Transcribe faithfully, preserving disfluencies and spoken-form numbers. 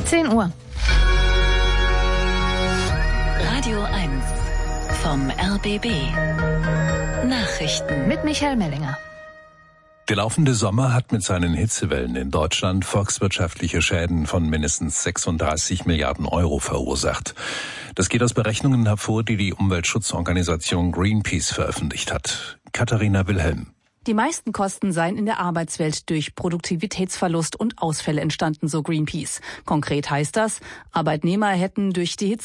zehn Uhr. Radio eins vom R B B. Nachrichten Mit Michael Mellinger. Der laufende Sommer hat mit seinen Hitzewellen in Deutschland volkswirtschaftliche Schäden von mindestens sechsunddreißig Milliarden Euro verursacht. Das geht aus Berechnungen hervor, die die Umweltschutzorganisation Greenpeace veröffentlicht hat. Katharina Wilhelm. Die meisten Kosten seien in der Arbeitswelt durch Produktivitätsverlust und Ausfälle entstanden, so Greenpeace. Konkret heißt das, Arbeitnehmer hätten durch die Hitze